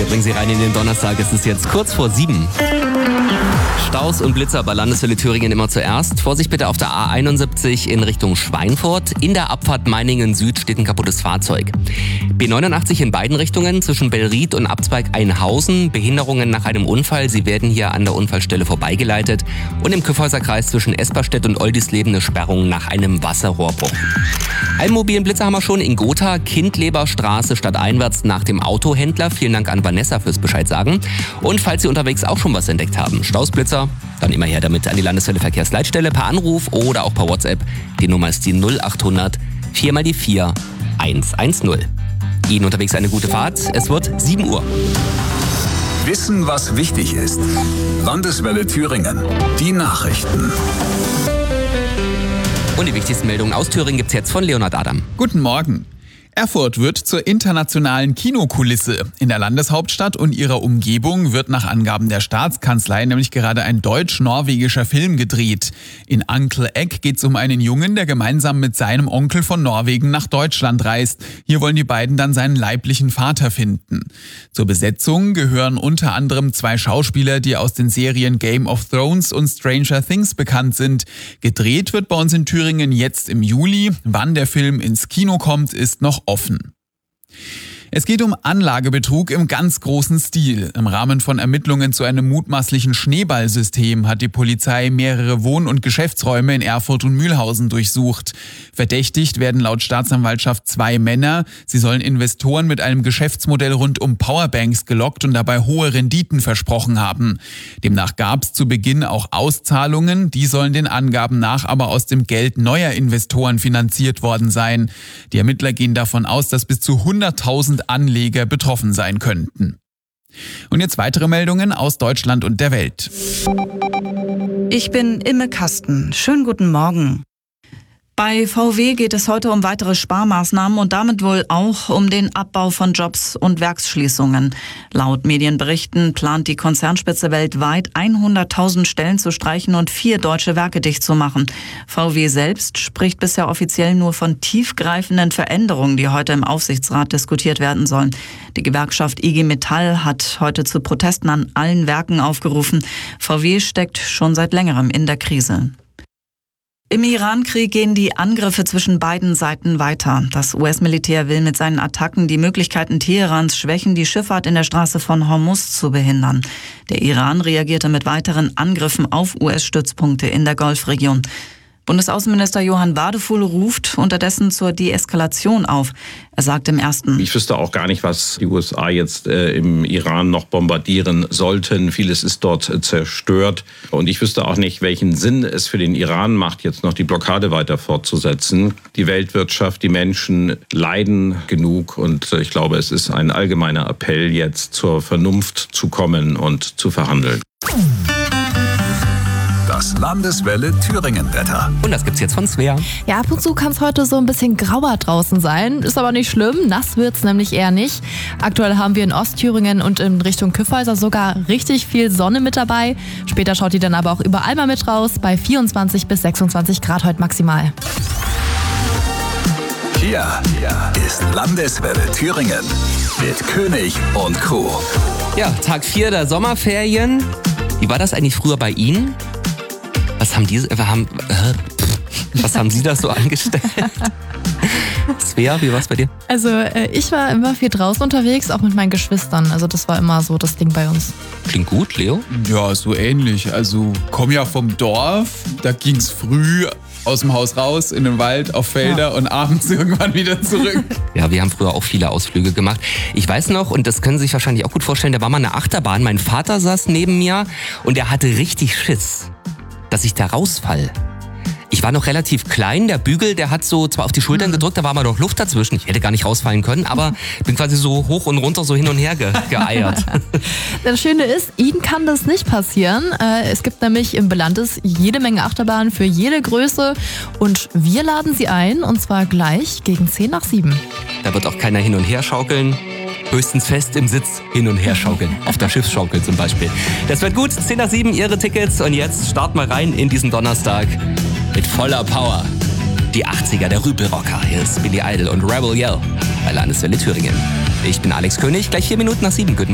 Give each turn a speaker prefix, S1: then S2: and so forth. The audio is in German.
S1: Bringen Sie rein in den Donnerstag, es ist jetzt kurz vor 7. Staus und Blitzer bei Landeswelle Thüringen immer zuerst. Vorsicht bitte auf der A71 in Richtung Schweinfurt. In der Abfahrt Meiningen Süd steht ein kaputtes Fahrzeug. B89 in beiden Richtungen zwischen Bellried und Abzweig Einhausen. Behinderungen nach einem Unfall. Sie werden hier an der Unfallstelle vorbeigeleitet. Und im Kyffhäuserkreis zwischen Esperstedt und Oldisleben eine Sperrung nach einem Wasserrohrbruch. Einen mobilen Blitzer haben wir schon in Gotha, Kindleberstraße stadteinwärts nach dem Autohändler. Vielen Dank an Vanessa fürs Bescheid sagen. Und falls Sie unterwegs auch schon was entdeckt haben, Stausblitzer, dann immer her damit an die Landeswelle Verkehrsleitstelle per Anruf oder auch per WhatsApp. Die Nummer ist die 0800 4x4 110. Ihnen unterwegs eine gute Fahrt. Es wird 7 Uhr.
S2: Wissen, was wichtig ist. Landeswelle Thüringen. Die Nachrichten.
S1: Und die wichtigsten Meldungen aus Thüringen gibt's jetzt von Leonhard Adam.
S3: Guten Morgen. Erfurt wird zur internationalen Kinokulisse. In der Landeshauptstadt und ihrer Umgebung wird nach Angaben der Staatskanzlei nämlich gerade ein deutsch-norwegischer Film gedreht. In Uncle Egg geht es um einen Jungen, der gemeinsam mit seinem Onkel von Norwegen nach Deutschland reist. Hier wollen die beiden dann seinen leiblichen Vater finden. Zur Besetzung gehören unter anderem 2 Schauspieler, die aus den Serien Game of Thrones und Stranger Things bekannt sind. Gedreht wird bei uns in Thüringen jetzt im Juli. Wann der Film ins Kino kommt, ist noch offen. Es geht um Anlagebetrug im ganz großen Stil. Im Rahmen von Ermittlungen zu einem mutmaßlichen Schneeballsystem hat die Polizei mehrere Wohn- und Geschäftsräume in Erfurt und Mühlhausen durchsucht. Verdächtigt werden laut Staatsanwaltschaft 2 Männer. Sie sollen Investoren mit einem Geschäftsmodell rund um Powerbanks gelockt und dabei hohe Renditen versprochen haben. Demnach gab es zu Beginn auch Auszahlungen. Die sollen den Angaben nach aber aus dem Geld neuer Investoren finanziert worden sein. Die Ermittler gehen davon aus, dass bis zu 100.000 Anleger betroffen sein könnten. Und jetzt weitere Meldungen aus Deutschland und der Welt.
S4: Ich bin Imme Kasten. Schönen guten Morgen. Bei VW geht es heute um weitere Sparmaßnahmen und damit wohl auch um den Abbau von Jobs und Werksschließungen. Laut Medienberichten plant die Konzernspitze weltweit 100.000 Stellen zu streichen und 4 deutsche Werke dicht zu machen. VW selbst spricht bisher offiziell nur von tiefgreifenden Veränderungen, die heute im Aufsichtsrat diskutiert werden sollen. Die Gewerkschaft IG Metall hat heute zu Protesten an allen Werken aufgerufen. VW steckt schon seit längerem in der Krise. Im Iran-Krieg gehen die Angriffe zwischen beiden Seiten weiter. Das US-Militär will mit seinen Attacken die Möglichkeiten Teherans schwächen, die Schifffahrt in der Straße von Hormuz zu behindern. Der Iran reagierte mit weiteren Angriffen auf US-Stützpunkte in der Golfregion. Bundesaußenminister Johann Wadefuhl ruft unterdessen zur Deeskalation auf. Er sagt im Ersten:
S5: Ich wüsste auch gar nicht, was die USA jetzt im Iran noch bombardieren sollten. Vieles ist dort zerstört. Und ich wüsste auch nicht, welchen Sinn es für den Iran macht, jetzt noch die Blockade weiter fortzusetzen. Die Weltwirtschaft, die Menschen leiden genug. Und ich glaube, es ist ein allgemeiner Appell, jetzt zur Vernunft zu kommen und zu verhandeln.
S2: Das Landeswelle Thüringen-Wetter.
S1: Und das gibt's jetzt von Svea.
S6: Ja, ab und zu kann es heute so ein bisschen grauer draußen sein. Ist aber nicht schlimm. Nass wird's nämlich eher nicht. Aktuell haben wir in Ostthüringen und in Richtung Kyffhäuser sogar richtig viel Sonne mit dabei. Später schaut die dann aber auch überall mal mit raus. Bei 24 bis 26 Grad heute maximal.
S2: Hier ist Landeswelle Thüringen mit König und Co.
S1: Ja, Tag 4 der Sommerferien. Wie war das eigentlich früher bei Ihnen? Was haben Sie da so angestellt? Svea, wie war es bei dir?
S6: Also ich war immer viel draußen unterwegs, auch mit meinen Geschwistern. Also das war immer so das Ding bei uns.
S1: Klingt gut, Leo?
S3: Ja, so ähnlich. Also komm ja vom Dorf, da ging's früh aus dem Haus raus, in den Wald, auf Felder und abends irgendwann wieder zurück.
S1: Ja, wir haben früher auch viele Ausflüge gemacht. Ich weiß noch, und das können Sie sich wahrscheinlich auch gut vorstellen, da war mal eine Achterbahn. Mein Vater saß neben mir und er hatte richtig Schiss, dass ich da rausfall. Ich war noch relativ klein, der Bügel, der hat so zwar auf die Schultern gedrückt, da war mal noch Luft dazwischen. Ich hätte gar nicht rausfallen können, aber bin quasi so hoch und runter, so hin und her geeiert.
S6: Das Schöne ist, Ihnen kann das nicht passieren. Es gibt nämlich im Belantes jede Menge Achterbahnen für jede Größe und wir laden Sie ein, und zwar gleich gegen 10 nach 7.
S1: Da wird auch keiner hin und her schaukeln. Höchstens fest im Sitz hin und her schaukeln. Auf der Schiffsschaukel zum Beispiel. Das wird gut. 10 nach 7 Ihre Tickets. Und jetzt starten wir rein in diesen Donnerstag mit voller Power. Die 80er, der Rüpelrocker. Hier ist Billy Idol und Rebel Yell bei Landeswelle Thüringen. Ich bin Alex König. Gleich 4 Minuten nach 7. Guten